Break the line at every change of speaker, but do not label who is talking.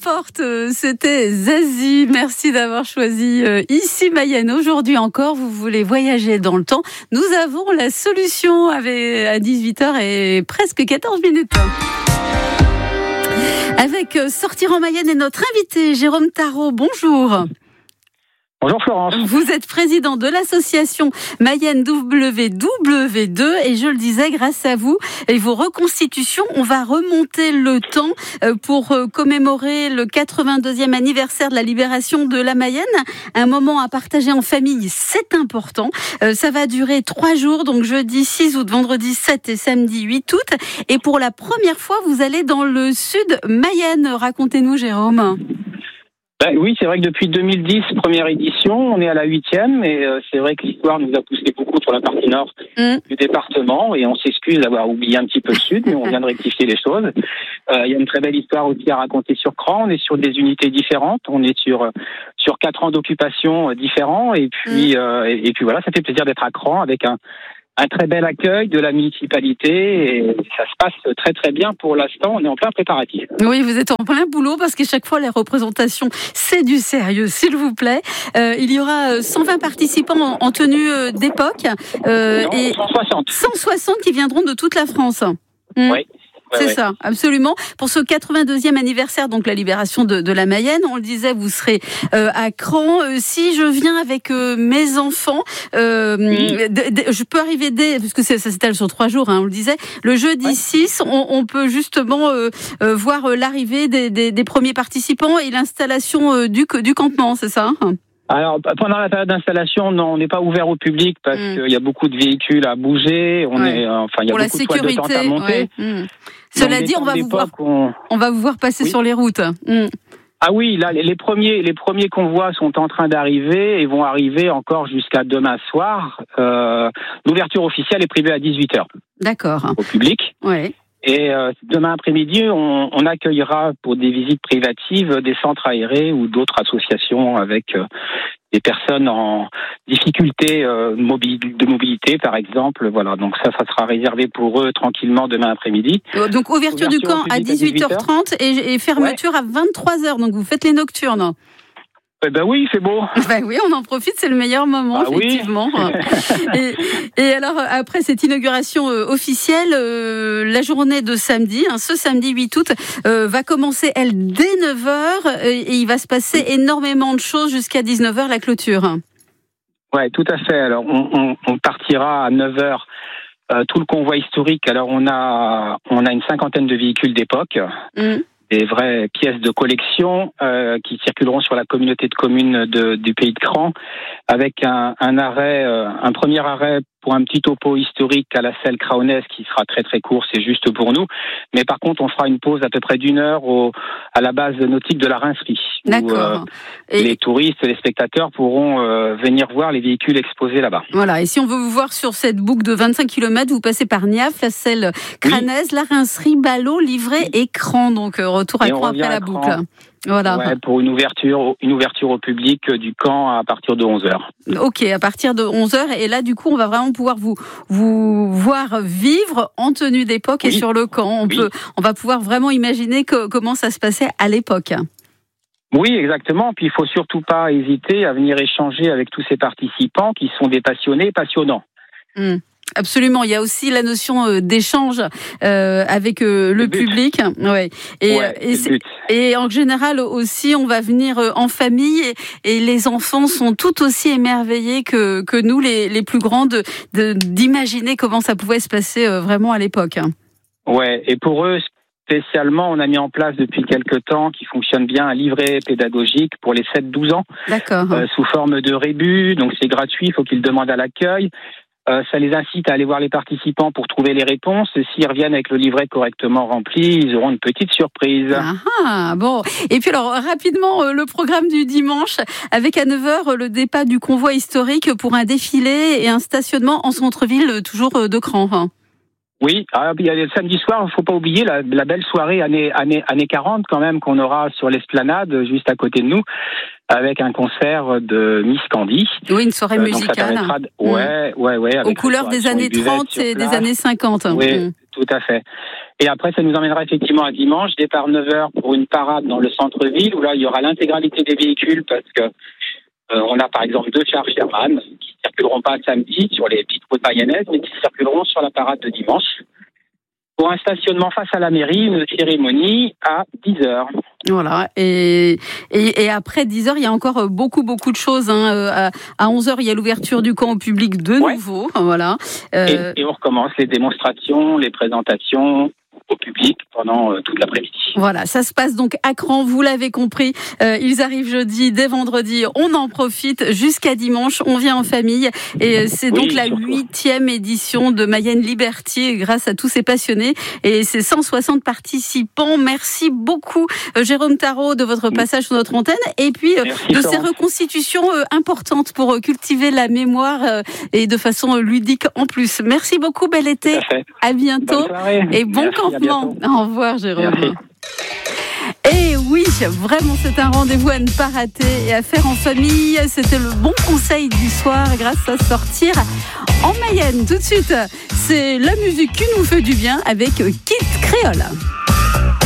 porte, c'était Zazie. Merci d'avoir choisi Ici Mayenne. Aujourd'hui encore, vous voulez voyager dans le temps. Nous avons la solution à 18h et presque 14 minutes. Avec Sortir en Mayenne et notre invité Jérôme Tarot. Bonjour.
Bonjour Florence.
Vous êtes président de l'association Mayenne WW2 et je le disais, grâce à vous et vos reconstitutions, on va remonter le temps pour commémorer le 82e anniversaire de la libération de la Mayenne. Un moment à partager en famille, c'est important. Ça va durer 3 jours, donc jeudi 6 août, vendredi 7 et samedi 8 août. Et pour la première fois, vous allez dans le sud Mayenne. Racontez-nous, Jérôme.
Oui, c'est vrai que depuis 2010, première édition, on est à la 8e et c'est vrai que l'histoire nous a poussé beaucoup sur la partie nord du département et on s'excuse d'avoir oublié un petit peu le sud, mais on vient de rectifier les choses. Il y a une très belle histoire aussi à raconter sur Cran. On est sur des unités différentes, on est sur 4 ans d'occupation différents et puis voilà, ça fait plaisir d'être à Cran avec un très bel accueil de la municipalité et ça se passe très très bien pour l'instant, on est en plein préparatif.
Oui, vous êtes en plein boulot parce qu'à chaque fois les représentations, c'est du sérieux, s'il vous plaît. Il y aura 120 participants en tenue d'époque et 160 qui viendront de toute la France.
Oui.
C'est ça, absolument. Pour ce 82e anniversaire, donc la libération de la Mayenne, on le disait, vous serez à Cran. Si je viens avec mes enfants, je peux arriver parce que ça s'étale sur 3 jours, on le disait. Le jeudi 6, on peut justement voir l'arrivée des premiers participants et l'installation du campement, c'est ça ?
Alors, pendant la période d'installation, non, on n'est pas ouvert au public parce qu'il y a beaucoup de véhicules à bouger. Il y a
pour
beaucoup de toiles de tente à monter.
Cela dit, on va vous voir passer sur les routes.
Ah oui, là, les premiers convois sont en train d'arriver et vont arriver encore jusqu'à demain soir. L'ouverture officielle est prévue à 18h.
D'accord.
Au public.
Ouais.
Et demain après-midi, on accueillera pour des visites privatives des centres aérés ou d'autres associations avec des personnes en difficulté de mobilité, par exemple. Voilà, donc ça sera réservé pour eux tranquillement demain après-midi.
Donc ouverture du camp à 18h30 et fermeture à 23h. Donc vous faites les nocturnes.
Oui, c'est beau.
Oui, on en profite, c'est le meilleur moment, effectivement. Oui. et alors, après cette inauguration officielle, la journée de samedi, ce samedi 8 août, va commencer, elle, dès 9h, et il va se passer énormément de choses jusqu'à 19h, la clôture.
Ouais, tout à fait. Alors, on partira à 9h. Tout le convoi historique. Alors, on a une 50aine de véhicules d'époque. Des vraies pièces de collection qui circuleront sur la communauté de communes du pays de Cran, avec un premier arrêt pour un petit topo historique à la selle craonnaise qui sera très très court, c'est juste pour nous. Mais par contre, on fera une pause à peu près d'1 heure à la base nautique de la Rincerie.
D'accord.
Où les touristes, les spectateurs pourront venir voir les véhicules exposés là-bas.
Voilà, et si on veut vous voir sur cette boucle de 25 km, vous passez par Niaf, la selle crânaise, la Rincerie, Ballot, Livret et Cran. Donc retour à Cran après la boucle. Voilà.
Ouais, pour une ouverture au public du camp à partir de 11h.
Ok, à partir de 11h. Et là, du coup, on va vraiment pouvoir vous voir vivre en tenue d'époque et sur le camp. On va pouvoir vraiment imaginer comment ça se passait à l'époque.
Oui, exactement. Puis il faut surtout pas hésiter à venir échanger avec tous ces participants qui sont des passionnés passionnants.
Absolument, il y a aussi la notion d'échange avec le public. Ouais. Et en général aussi, on va venir en famille et les enfants sont tout aussi émerveillés que nous, les plus grands, d'imaginer comment ça pouvait se passer vraiment à l'époque.
Ouais, et pour eux, spécialement, on a mis en place depuis quelques temps, qui fonctionne bien, un livret pédagogique pour les 7-12 ans.
D'accord.
Sous forme de rébus, donc c'est gratuit, il faut qu'ils demandent à l'accueil. Ça les incite à aller voir les participants pour trouver les réponses. S'ils reviennent avec le livret correctement rempli, ils auront une petite surprise.
Ah, bon. Et puis alors, rapidement, le programme du dimanche, avec à 9h le départ du convoi historique pour un défilé et un stationnement en centre-ville, toujours de Cran.
Oui, il y a le samedi soir, il ne faut pas oublier la belle soirée années 40 quand même qu'on aura sur l'esplanade juste à côté de nous avec un concert de Miss Candy.
Oui, une soirée musicale.
Ouais.
Aux couleurs des années 30 et des années 50.
Oui, tout à fait. Et après, ça nous emmènera effectivement à dimanche, départ 9h pour une parade dans le centre-ville, où là, il y aura l'intégralité des véhicules, parce que on a par exemple 2 chars Sherman qui ne circuleront pas samedi sur les petites routes mayennaises, mais qui circuleront sur la parade de dimanche. Pour un stationnement face à la mairie, une cérémonie à 10h.
Voilà, et après 10h, il y a encore beaucoup de choses. À 11h, il y a l'ouverture du camp au public de nouveau. Voilà.
Et on recommence les démonstrations, les présentations au public pendant toute l'après-midi.
Voilà, ça se passe donc à Cran, vous l'avez compris. Ils arrivent jeudi, dès vendredi, on en profite jusqu'à dimanche, on vient en famille. Et c'est donc la 8e édition de Mayenne Liberty grâce à tous ces passionnés et ces 160 participants. Merci beaucoup Jérôme Tarot de votre passage sur notre antenne et puis de ces reconstitutions importantes pour cultiver la mémoire et de façon ludique en plus. Merci beaucoup, bel été. À bientôt et bon campement. Au revoir Jérôme.
Merci.
Et oui, vraiment, c'est un rendez-vous à ne pas rater et à faire en famille. C'était le bon conseil du soir grâce à Sortir en Mayenne. Tout de suite, c'est la musique qui nous fait du bien avec Kid Creole.